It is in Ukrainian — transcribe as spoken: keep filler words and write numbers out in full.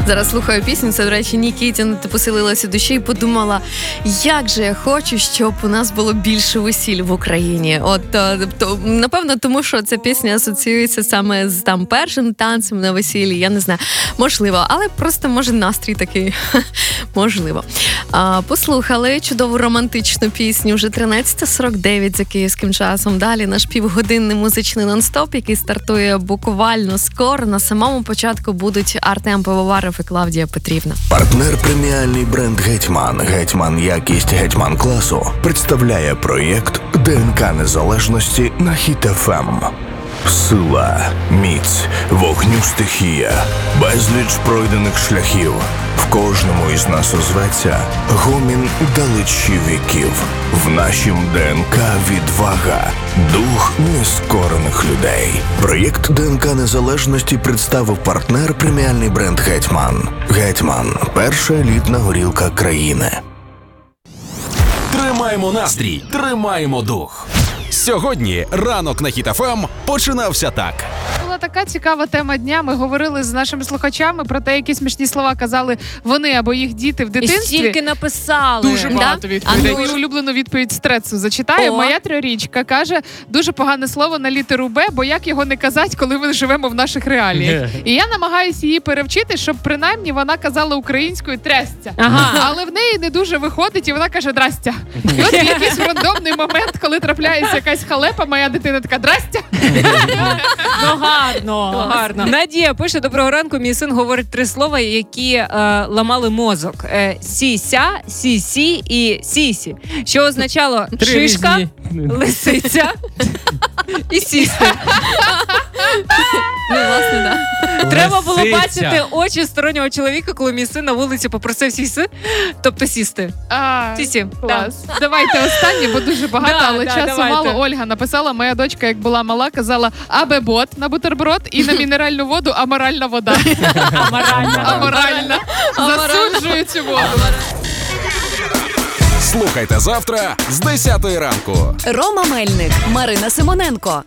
Зараз слухаю пісню, це, до речі, Нікітін, ти поселилася душі і подумала, як же я хочу, щоб у нас було більше весіль в Україні. От, то, напевно, тому що ця пісня асоціюється саме з там першим танцем на весіллі, я не знаю, можливо, але просто, може, настрій такий, можливо. А, послухали чудову романтичну пісню, вже тринадцята сорок дев'ять за київським часом. Далі наш півгодинний музичний нон-стоп, який стартує буквально скоро. На самому початку будуть Артем Пивоваров і Клавдія Петрівна. Партнер преміальний бренд «Гетьман». «Гетьман» якість «Гетьман» класу представляє проєкт ДНК Незалежності на Хіт еф ем. Сила, міць, вогню стихія, безліч пройдених шляхів. В кожному із нас озветься гомін далечі віків. В нашім ДНК відвага, дух нескорених людей. Проєкт ДНК Незалежності представив партнер преміальний бренд «Гетьман». «Гетьман» – перша елітна горілка країни. Тримаємо настрій, тримаємо дух. Сьогодні ранок на Хіт еф ем починався так. Була така цікава тема дня. Ми говорили з нашими слухачами про те, які смішні слова казали вони або їх діти в дитинстві. І стільки написали. Дуже багато да? відповідей. А ну... Мою улюблену відповідь Стрецу зачитаю. О. Моя трьохрічка каже, дуже погане слово на літеру Б, бо як його не казати, коли ми живемо в наших реаліях. І я намагаюся її перевчити, щоб принаймні вона казала українською трясця. Ага. Але в неї не дуже виходить, і вона каже «драстя». І от в якийсь рандомний момент, коли трапляється якась халепа, моя дитина така «драстя». Ну гарно, гарно. Надія пише, доброго ранку, мій син говорить три слова, які е, ламали мозок. Е, сіся, сісі і сісі. Що означало Три шишка, різні. лисиця і сісти. Ну, власне, да. Треба було Лисиця. бачити очі стороннього чоловіка, коли мій син на вулиці попросив сісти, тобто сісти. А, Сісі. клас. Давайте останнє, бо дуже багато, Да, але да, часу давайте. мало. Ольга написала, моя дочка, як була мала, казала «абебот» на бутерброд і на мінеральну воду «аморальна вода». Аморальна. Аморальна. Засуджую цю воду. Слухайте завтра з десятої ранку. Рома Мельник, Марина Симоненко.